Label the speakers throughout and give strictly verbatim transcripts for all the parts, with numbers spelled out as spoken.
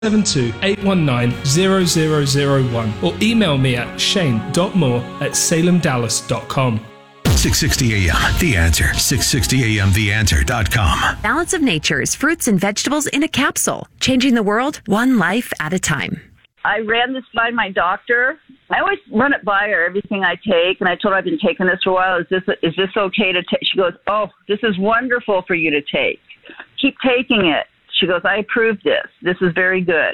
Speaker 1: seven two, eight one nine, zero zero zero one or email me at shane dot moore at salem dallas dot com.
Speaker 2: six sixty A M, The Answer. six sixty A M the answer dot com.
Speaker 3: Balance of Nature's fruits and vegetables in a capsule, changing the world one life at a time.
Speaker 4: I ran this by my doctor. I always run it by her, everything I take, and I told her I've been taking this for a while. Is this is this okay to take? She goes, oh, this is wonderful for you to take. Keep taking it. She goes, I approve this. This is very good.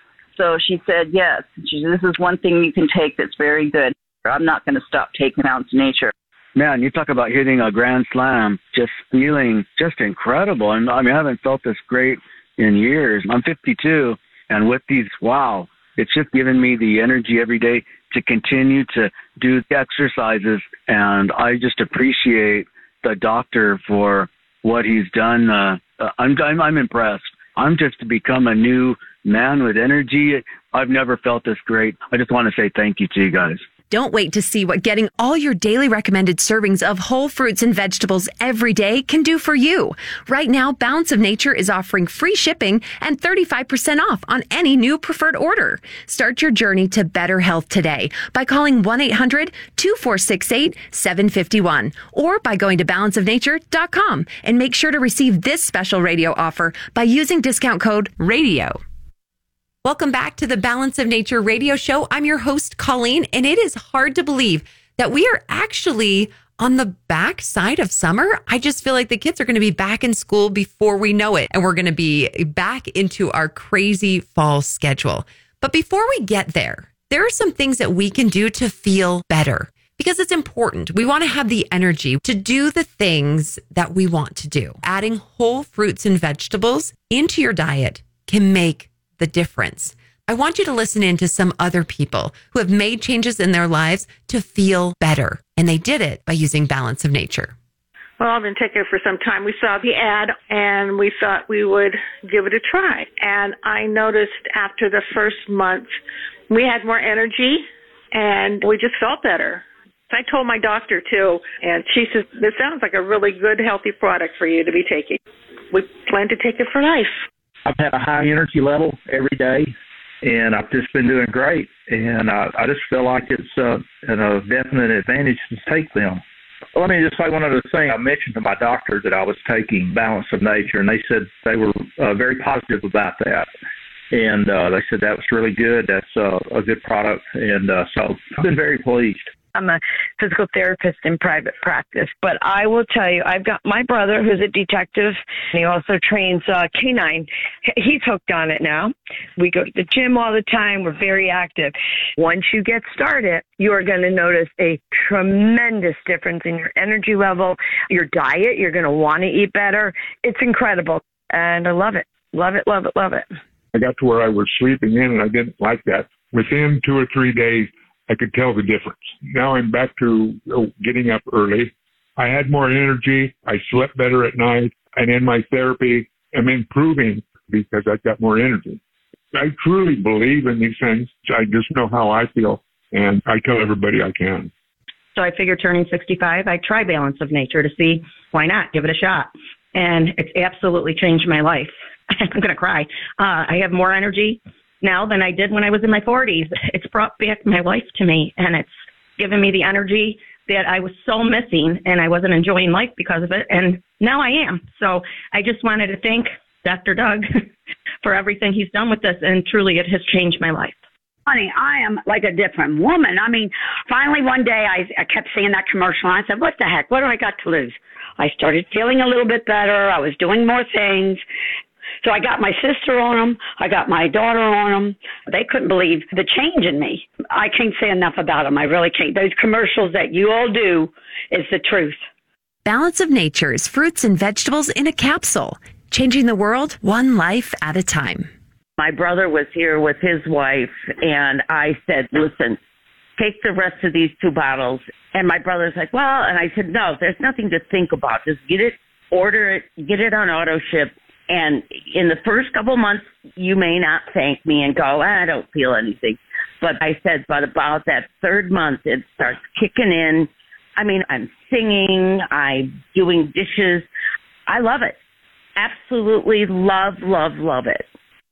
Speaker 4: So she said, yes. She said, this is one thing you can take that's very good. I'm not going to stop taking Balance of Nature.
Speaker 5: Man, you talk about hitting a grand slam, just feeling just incredible. And I mean, I haven't felt this great in years. I'm fifty-two, and with these, wow, it's just given me the energy every day to continue to do the exercises. And I just appreciate the doctor for what he's done. Uh, I'm, I'm, I'm impressed. I'm just to become a new man with energy. I've never felt this great. I just want to say thank you to you guys.
Speaker 3: Don't wait to see what getting all your daily recommended servings of whole fruits and vegetables every day can do for you. Right now, Balance of Nature is offering free shipping and thirty-five percent off on any new preferred order. Start your journey to better health today by calling one eight hundred, two four six eight, seven five one or by going to balance of nature dot com and make sure to receive this special radio offer by using discount code RADIO. Welcome back to the Balance of Nature radio show. I'm your host, Colleen, and it is hard to believe that we are actually on the back side of summer. I just feel like the kids are going to be back in school before we know it, and we're going to be back into our crazy fall schedule. But before we get there, there are some things that we can do to feel better because it's important. We want to have the energy to do the things that we want to do. Adding whole fruits and vegetables into your diet can make the difference. I want you to listen in to some other people who have made changes in their lives to feel better. And they did it by using Balance of Nature.
Speaker 6: Well, I've been taking it for some time. We saw the ad and we thought we would give it a try. And I noticed after the first month, we had more energy and we just felt better. I told my doctor too, and she says, this sounds like a really good, healthy product for you to be taking. We plan to take it for life.
Speaker 7: I've had a high energy level every day, and I've just been doing great. And I, I just feel like it's uh, a definite advantage to take them. Let me just say one other thing. I mentioned to my doctor that I was taking Balance of Nature, and they said they were uh, very positive about that. And uh, they said that was really good. That's uh, a good product. And uh, so I've been very pleased.
Speaker 8: I'm a physical therapist in private practice, but I will tell you, I've got my brother who's a detective, and he also trains uh, canine. He's hooked on it now. We go to the gym all the time. We're very active. Once you get started, you are going to notice a tremendous difference in your energy level, your diet. You're going to want to eat better. It's incredible, and I love it. Love it, love it, love it.
Speaker 9: I got to where I was sleeping in, and I didn't like that. Within two or three days, I could tell the difference. Now I'm back to oh, getting up early. I had more energy. I slept better at night. And in my therapy, I'm improving because I've got more energy. I truly believe in these things. I just know how I feel, and I tell everybody I can.
Speaker 10: So I figured turning sixty-five, I'd try Balance of Nature to see why not, give it a shot. And it's absolutely changed my life. I'm going to cry. Uh, I have more energy now than I did when I was in my forties. It's brought back my life to me, and it's given me the energy that I was so missing, and I wasn't enjoying life because of it, and now I am. So I just wanted to thank Doctor Doug for everything he's done with this, and truly it has changed my life.
Speaker 11: Honey, I am like a different woman. I mean, finally one day I, I kept seeing that commercial, and I said, what the heck, what do I got to lose? I started feeling a little bit better. I was doing more things. So I got my sister on them. I got my daughter on them. They couldn't believe the change in me. I can't say enough about them. I really can't. Those commercials that you all do is the truth.
Speaker 3: Balance of Nature's fruits and vegetables in a capsule, changing the world one life at a time.
Speaker 4: My brother was here with his wife, and I said, listen, take the rest of these two bottles. And my brother's like, well, and I said, no, there's nothing to think about. Just get it, order it, get it on auto ship. And in the first couple months, you may not thank me and go, I don't feel anything. But I said, but about that third month, it starts kicking in. I mean, I'm singing, I'm doing dishes. I love it. Absolutely love, love, love it.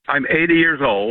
Speaker 12: I'm eighty years old.